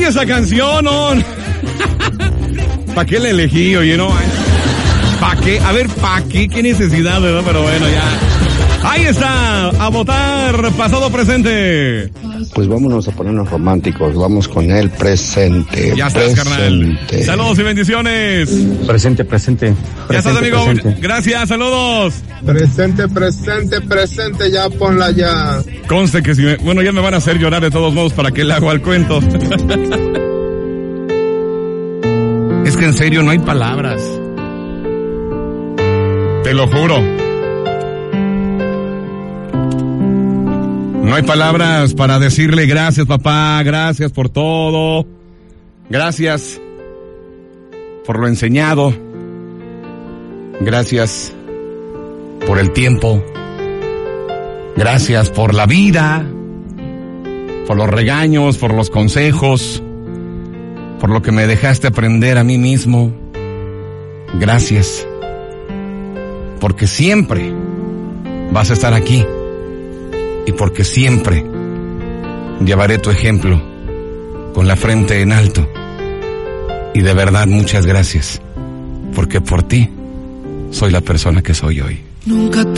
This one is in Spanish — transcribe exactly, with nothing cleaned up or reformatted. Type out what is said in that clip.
Oye, esa canción, ¿no? ¿Para qué la elegí, oye, no? ¿Para qué? A ver, ¿para qué? ¿Qué necesidad, verdad? Pero bueno, ya. Ahí está, a votar, pasado, presente. Pues vámonos a ponernos románticos, vamos con el presente. Ya estás, carnal. Saludos y bendiciones. Presente, presente. Ya estás, amigo. Presente. Gracias, saludos. Presente, presente, presente, ya ponla ya. Conste que si me, bueno, ya me van a hacer llorar de todos modos, ¿para qué le hago al cuento? Es que en serio no hay palabras. Te lo juro. No hay palabras para decirle gracias, papá, gracias por todo. Gracias por lo enseñado. Gracias por el tiempo. Gracias por la vida. Por los regaños, por los consejos. Por lo que me dejaste aprender a mí mismo. Gracias. Porque siempre vas a estar aquí. Y porque siempre llevaré tu ejemplo con la frente en alto. Y de verdad, muchas gracias. Porque por ti soy la persona que soy hoy. Nunca te